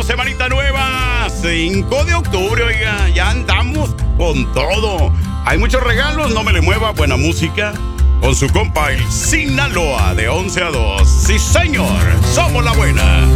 semanita nueva, 5 de octubre, oiga, ya andamos con todo. Hay muchos regalos, no me le mueva, buena música. Con su compa el Sinaloa de 11 a 2. Sí, señor, somos la buena.